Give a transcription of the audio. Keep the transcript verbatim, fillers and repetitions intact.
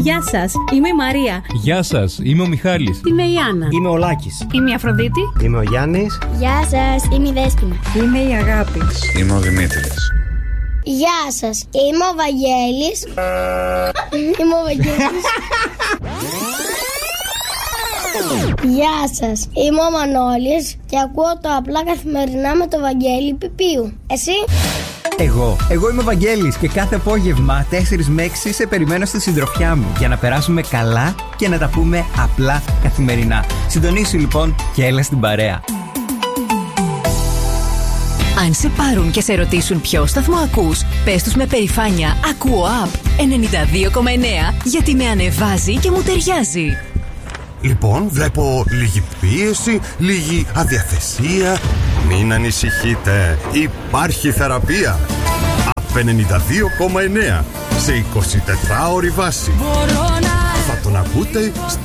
Γεια σας, είμαι η Μαρία. Γεια σας, είμαι ο Μιχάλης. Είμαι η Άννα. Είμαι ο Λάκης. Είμαι η Αφροδίτη. Είμαι ο Γιάννης. Γεια σας, είμαι η Δέσποινα. Είμαι η Αγάπη. Είμαι ο Δημήτρης. Γεια σας, είμαι ο Βαγγέλης. Είμαι ο Βαγγέλης. Γεια σας, είμαι ο Μανώλης και ακούω το Απλά Καθημερινά με το Βαγγέλη Πιπίου. Εσύ? Εγώ. Εγώ είμαι ο Βαγγέλης και κάθε απόγευμα τέσσερις με έξι σε περιμένω στη συντροφιά μου για να περάσουμε καλά και να τα πούμε απλά καθημερινά. Συντονίσου λοιπόν και έλα στην παρέα. Αν σε πάρουν και σε ρωτήσουν ποιο σταθμό ακούς, πες τους με περηφάνεια «Ακούω App ενενήντα δύο κόμμα εννέα» γιατί με ανεβάζει και μου ταιριάζει. Λοιπόν, βλέπω λίγη πίεση, λίγη αδιαθεσία. Μην ανησυχείτε, υπάρχει θεραπεία. App ενενήντα δύο κόμμα εννέα σε εικοσιτετράωρη βάση. Θα τον ακούτε